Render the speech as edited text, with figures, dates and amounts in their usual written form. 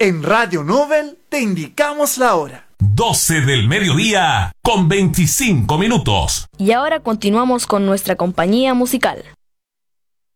En Radio Nobel te indicamos la hora. 12 del mediodía con 25 minutos. Y ahora continuamos con nuestra compañía musical.